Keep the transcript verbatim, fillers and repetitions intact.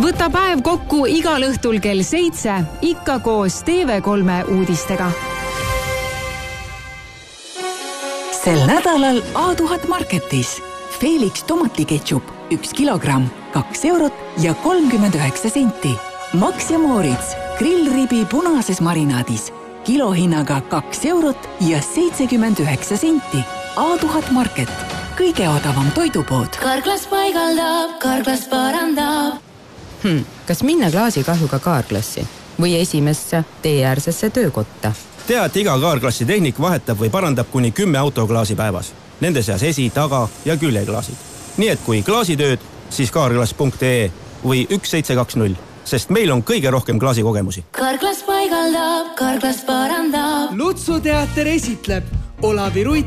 Võta päev kokku igal õhtul kell seitse, ikka koos T V kolme uudistega. Sel nädalal A tuhat Marketis. Felix tomatiketšup, üks kilogramm, kaks eurot ja kolmkümmend üheksa senti. Max ja Moritz, grillribi punases marinaadis. Kilohinnaga kaks eurot ja seitsekümmend üheksa senti. A tuhat Market, kõige odavam toidupood. Karklas paigaldab, Karklas parandab. Hmm, kas minna klaasikahjuga kaarklassi või esimesse teeäärsesse töökotta? Tea, et iga kaarklassi tehnik vahetab või parandab kuni kümme autoklaasi päevas. Nende seas esi, taga ja küljeklaasid. Nii et kui klaasitööd, siis kaarklass punkt ee või üks seitse kaks null, sest meil on kõige rohkem klaasikogemusi. Karklas paigaldab, Karklas parandab. Lutsu teater esitleb Olavi Ruit